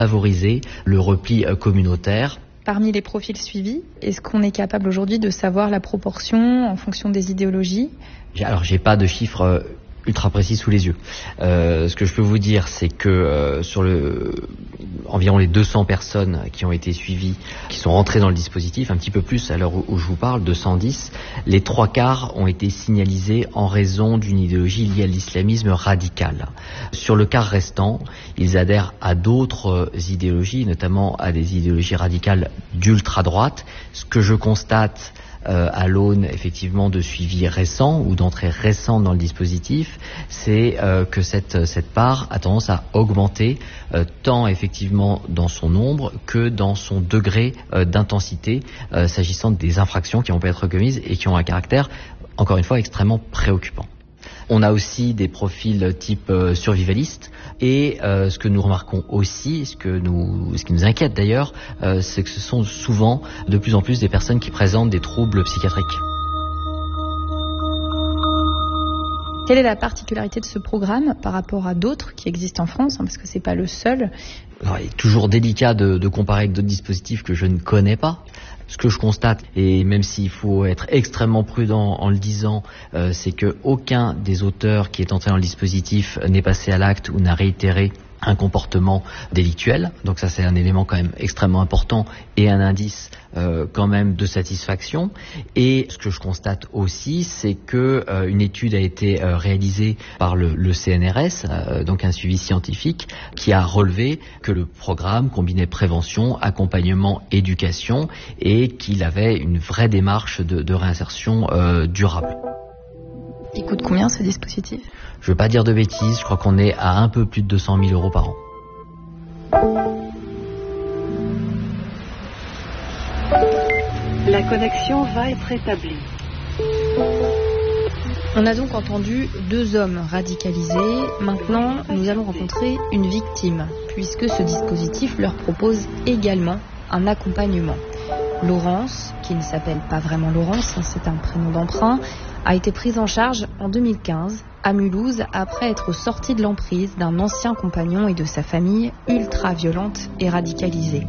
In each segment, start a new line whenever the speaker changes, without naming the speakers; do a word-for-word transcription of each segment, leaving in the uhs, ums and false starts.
favoriser le repli communautaire.
Parmi les profils suivis, est-ce qu'on est capable aujourd'hui de savoir la proportion en fonction des idéologies ?
Alors, j'ai pas de chiffres ultra précis sous les yeux. Euh, ce que je peux vous dire, c'est que euh, sur le environ les deux cents personnes qui ont été suivies, qui sont rentrées dans le dispositif, un petit peu plus à l'heure où, où je vous parle, deux cent dix, les trois quarts ont été signalisés en raison d'une idéologie liée à l'islamisme radical. Sur le quart restant, ils adhèrent à d'autres idéologies, notamment à des idéologies radicales d'ultra-droite. Ce que je constate Euh, à l'aune effectivement de suivi récent ou d'entrée récente dans le dispositif, c'est euh, que cette, cette part a tendance à augmenter euh, tant effectivement dans son nombre que dans son degré euh, d'intensité euh, s'agissant des infractions qui ont pu être commises et qui ont un caractère, encore une fois, extrêmement préoccupant. On a aussi des profils type euh, survivaliste et euh, ce que nous remarquons aussi, ce, que nous, ce qui nous inquiète d'ailleurs, euh, c'est que ce sont souvent de plus en plus des personnes qui présentent des troubles psychiatriques.
Quelle est la particularité de ce programme par rapport à d'autres qui existent en France, hein, parce que c'est pas le seul?
Alors, il est toujours délicat de, de comparer avec d'autres dispositifs que je ne connais pas. Ce que je constate, et même s'il faut être extrêmement prudent en le disant, euh, c'est que aucun des auteurs qui est entré dans le dispositif n'est passé à l'acte ou n'a réitéré un comportement délictuel. Donc ça, c'est un élément quand même extrêmement important et un indice euh, quand même de satisfaction. Et ce que je constate aussi, c'est que euh, une étude a été euh, réalisée par le, le C N R S, euh, donc un suivi scientifique, qui a relevé que le programme combinait prévention, accompagnement, éducation et qu'il avait une vraie démarche de, de réinsertion euh, durable.
Il coûte combien ce dispositif ?
Je ne veux pas dire de bêtises, je crois qu'on est à un peu plus de deux cent mille euros par an.
La connexion va être établie.
On a donc entendu deux hommes radicalisés. Maintenant, nous allons rencontrer une victime, puisque ce dispositif leur propose également un accompagnement. Laurence, qui ne s'appelle pas vraiment Laurence, c'est un prénom d'emprunt, a été prise en charge en deux mille quinze à Mulhouse après être sortie de l'emprise d'un ancien compagnon et de sa famille ultra violente et radicalisée.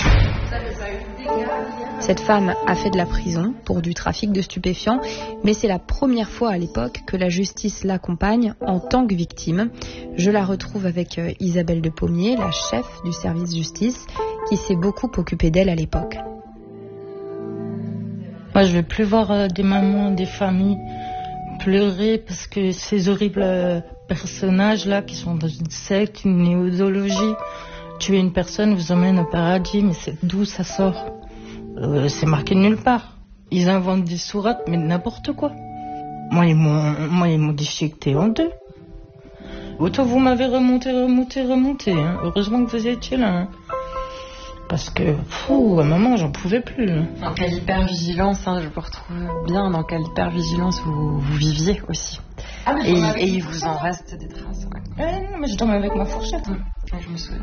Cette femme a fait de la prison pour du trafic de stupéfiants, mais c'est la première fois à l'époque que la justice l'accompagne en tant que victime. Je la retrouve avec Isabelle de Pommier, la chef du service justice, qui s'est beaucoup occupée d'elle à l'époque.
Moi, je ne veux plus voir euh, des mamans, des familles pleurer parce que ces horribles euh, personnages-là qui sont dans une secte, une néodologie, tuer une personne vous emmène au paradis, mais c'est d'où ça sort euh, C'est marqué nulle part. Ils inventent des sourates, mais n'importe quoi. Moi, ils m'ont, moi, ils m'ont déchiqueté en deux. Autant vous m'avez remonté, remonté, remonté. Hein. Heureusement que vous étiez là. Hein. Parce que, fou, à maman, j'en pouvais plus.
Dans quelle hypervigilance, hein, je vous retrouve bien, dans quelle hypervigilance vous, vous viviez aussi. Ah, et, et il vous en reste des traces. Ouais.
Euh, non, mais je dormais avec ma fourchette.
Mmh. Ouais, je me souviens.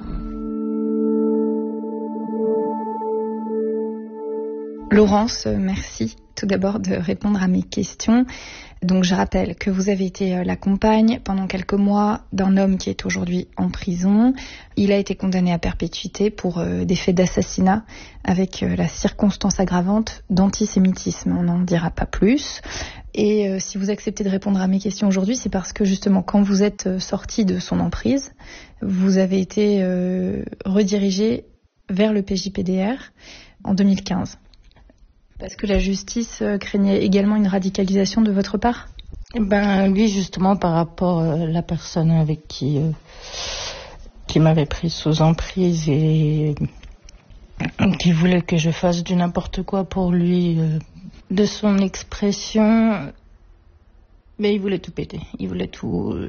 Laurence, merci tout d'abord de répondre à mes questions. Donc je rappelle que vous avez été la compagne pendant quelques mois d'un homme qui est aujourd'hui en prison. Il a été condamné à perpétuité pour euh, des faits d'assassinat avec euh, la circonstance aggravante d'antisémitisme. On n'en dira pas plus. Et euh, si vous acceptez de répondre à mes questions aujourd'hui, c'est parce que justement quand vous êtes euh, sorti de son emprise, vous avez été euh, redirigé vers le P J P D R en deux mille quinze. Parce que la justice craignait également une radicalisation de votre part ?
Ben lui justement par rapport à la personne avec qui euh, qui m'avait pris sous emprise et qui voulait que je fasse du n'importe quoi pour lui, euh, de son expression, mais il voulait tout péter, il voulait tout, euh,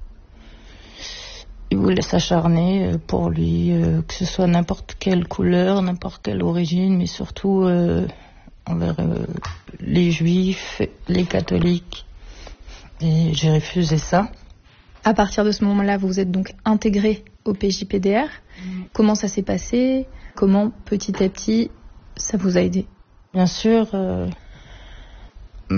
il voulait s'acharner pour lui, euh, que ce soit n'importe quelle couleur, n'importe quelle origine, mais surtout euh, envers euh, les juifs, les catholiques. Et j'ai refusé ça.
À partir de ce moment-là, vous vous êtes donc intégré au P J P D R. Mmh. Comment ça s'est passé ? Comment, petit à petit, ça vous a aidé ?
Bien sûr, euh,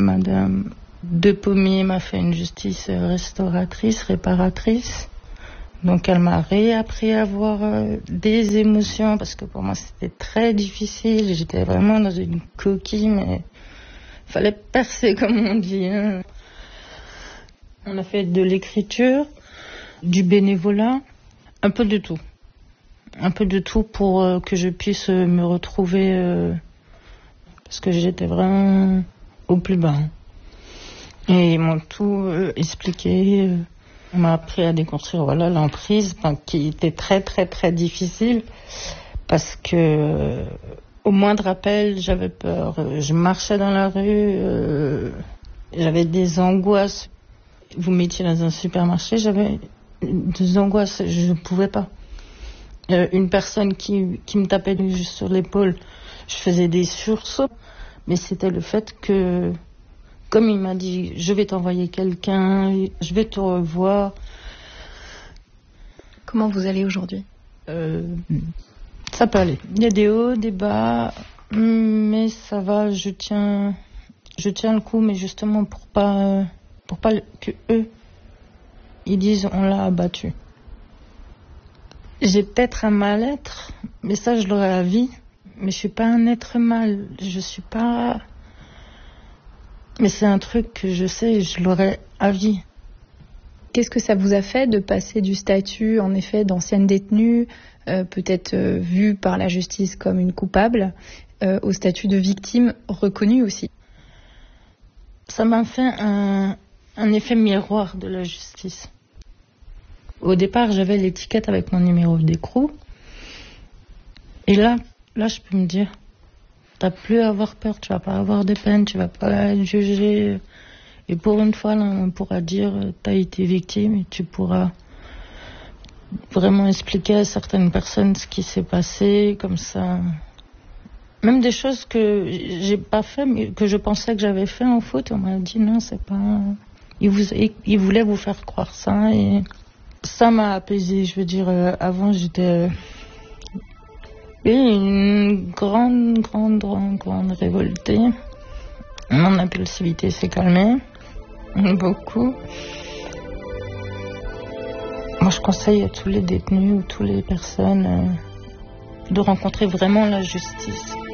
Madame de Pommier m'a fait une justice restauratrice, réparatrice. Donc elle m'a réappris à avoir euh, des émotions parce que pour moi c'était très difficile. J'étais vraiment dans une coquille, mais il fallait percer comme on dit. Hein. On a fait de l'écriture, du bénévolat, un peu de tout. Un peu de tout pour euh, que je puisse euh, me retrouver euh, parce que j'étais vraiment au plus bas. Et ils m'ont tout euh, expliqué. Euh, On m'a appris à déconstruire voilà, l'emprise, enfin, qui était très très très difficile parce que euh, au moindre appel, j'avais peur. Je marchais dans la rue, euh, j'avais des angoisses. Vous mettiez dans un supermarché, j'avais des angoisses, je ne pouvais pas. Euh, une personne qui, qui me tapait juste sur l'épaule, je faisais des sursauts, mais c'était le fait que... Comme il m'a dit, je vais t'envoyer quelqu'un, je vais te revoir.
Comment vous allez aujourd'hui ?
euh, Ça peut aller. Il y a des hauts, des bas, mais ça va, je tiens, je tiens le coup, mais justement pour pas, pour pas que eux, ils disent on l'a abattu. J'ai peut-être un mal-être, mais ça je l'aurai à vie, mais je suis pas un être mal, je suis pas... Mais c'est un truc que je sais, je l'aurais à vie.
Qu'est-ce que ça vous a fait de passer du statut, en effet, d'ancienne détenue, euh, peut-être euh, vue par la justice comme une coupable, euh, au statut de victime reconnue aussi ?
Ça m'a fait un, un effet miroir de la justice. Au départ, j'avais l'étiquette avec mon numéro d'écrou. Et là, là, je peux me dire... T'as plus à avoir peur, tu vas pas avoir de peine, tu vas pas être jugé. Et pour une fois, là, on pourra dire t'as été victime et tu pourras vraiment expliquer à certaines personnes ce qui s'est passé, comme ça. Même des choses que j'ai pas fait, mais que je pensais que j'avais fait en faute, on m'a dit non, c'est pas. Ils, vous... Ils voulaient vous faire croire ça et ça m'a apaisée. Je veux dire, avant j'étais. Et une grande, grande, grande, grande révoltée. Mon impulsivité s'est calmée. Beaucoup. Moi, je conseille à tous les détenus ou toutes les personnes euh, de rencontrer vraiment la justice.